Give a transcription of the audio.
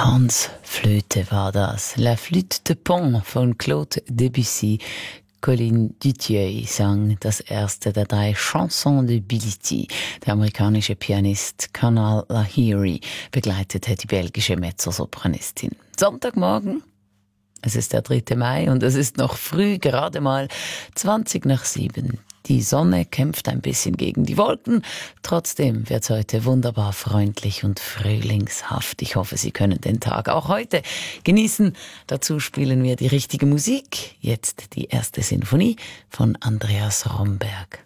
Tanzflöte war das. La Flûte de Pan von Claude Debussy. Colin Duthieux sang das erste der 3 Chansons de Bility. Der amerikanische Pianist Conal Lahiri begleitete die belgische Mezzosopranistin. Sonntagmorgen, es ist der 3. Mai und es ist noch früh, gerade mal 7:20. Die Sonne kämpft ein bisschen gegen die Wolken. Trotzdem wird es heute wunderbar freundlich und frühlingshaft. Ich hoffe, Sie können den Tag auch heute genießen. Dazu spielen wir die richtige Musik. Jetzt die erste Sinfonie von Andreas Romberg.